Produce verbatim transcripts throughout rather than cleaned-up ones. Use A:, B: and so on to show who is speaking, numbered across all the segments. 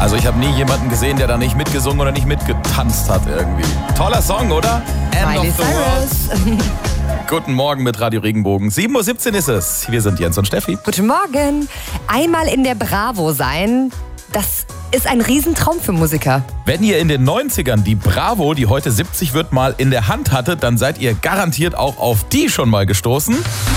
A: Also ich habe nie jemanden gesehen, der da nicht mitgesungen oder nicht mitgetanzt hat irgendwie. Toller Song, oder? End of the World. Guten Morgen mit Radio Regenbogen. sieben Uhr siebzehn ist es. Wir sind Jens und Steffi.
B: Guten Morgen. Einmal in der Bravo sein, das ist ein Riesentraum für Musiker.
A: Wenn ihr in den neunzigern die Bravo, die heute siebzig wird, mal in der Hand hattet, dann seid ihr garantiert auch auf die schon mal gestoßen.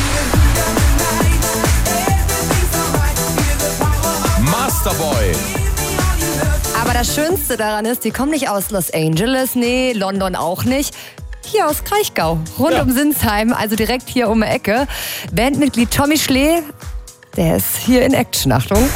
A: Masterboy.
B: Aber das Schönste daran ist, die kommen nicht aus Los Angeles, nee, London auch nicht. Hier aus Kraichgau, rund ja. um Sinsheim, also direkt hier um die Ecke. Bandmitglied Tommy Schlee, der ist hier in Action, Achtung.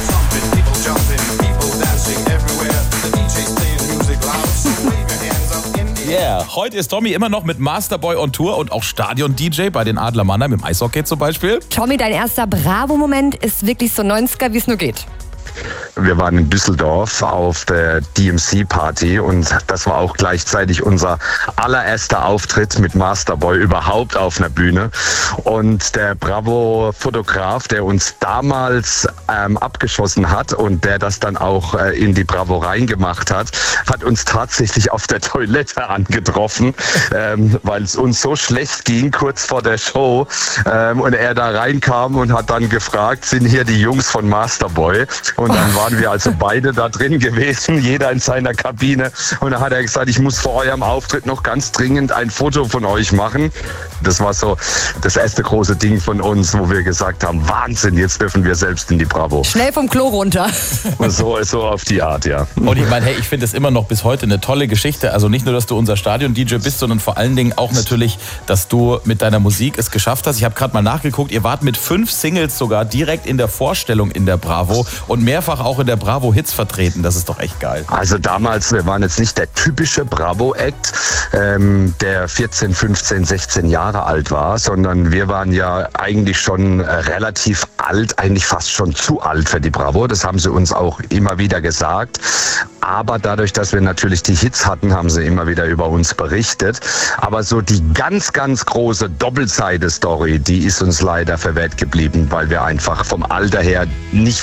A: Yeah, heute ist Tommy immer noch mit Masterboy on Tour und auch Stadion-D J bei den Adler Mannheim im Eishockey zum Beispiel.
B: Tommy, dein erster Bravo-Moment ist wirklich so neunziger, wie es nur geht.
C: Wir waren in Düsseldorf auf der D M C-Party und das war auch gleichzeitig unser allererster Auftritt mit Masterboy überhaupt auf einer Bühne. Und der Bravo-Fotograf, der uns damals ähm, abgeschossen hat und der das dann auch äh, in die Bravo reingemacht hat, hat uns tatsächlich auf der Toilette angetroffen, ähm, weil es uns so schlecht ging kurz vor der Show. Ähm, und er da reinkam und hat dann gefragt, sind hier die Jungs von Masterboy? Und dann waren wir also beide da drin gewesen, jeder in seiner Kabine. Und dann hat er gesagt, ich muss vor eurem Auftritt noch ganz dringend ein Foto von euch machen. Das war so das erste große Ding von uns, wo wir gesagt haben, Wahnsinn, jetzt dürfen wir selbst in die Bravo.
B: Schnell vom Klo runter.
C: So, so auf die Art, ja.
A: Und ich meine, hey, ich finde es immer noch bis heute eine tolle Geschichte. Also nicht nur, dass du unser Stadion-D J bist, sondern vor allen Dingen auch natürlich, dass du mit deiner Musik es geschafft hast. Ich habe gerade mal nachgeguckt, ihr wart mit fünf Singles sogar direkt in der Vorstellung in der Bravo und mehrfach auch in der Bravo-Hits vertreten. Das ist doch echt geil.
C: Also damals, wir waren jetzt nicht der typische Bravo-Act, ähm, der vierzehn, fünfzehn, sechzehn Jahre alt war, sondern wir waren ja eigentlich schon äh, relativ alt, eigentlich fast schon zu alt für die Bravo. Das haben sie uns auch immer wieder gesagt. Aber dadurch, dass wir natürlich die Hits hatten, haben sie immer wieder über uns berichtet. Aber so die ganz, ganz große Doppelseite-Story, die ist uns leider verwehrt geblieben, weil wir einfach vom Alter her nicht